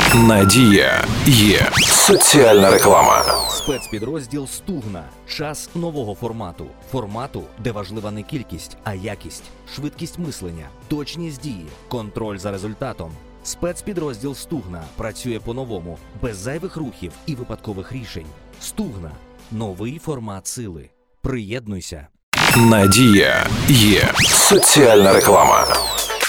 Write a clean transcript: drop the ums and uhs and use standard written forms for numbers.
Надія є. Соціальна реклама. Спецпідрозділ «Стугна». Час нового формату. Формату, де важлива не кількість, а якість, швидкість мислення, точність дії, контроль за результатом. Спецпідрозділ «Стугна» працює по-новому, без зайвих рухів і випадкових рішень. «Стугна» – новий формат сили. Приєднуйся. Надія є. Соціальна реклама.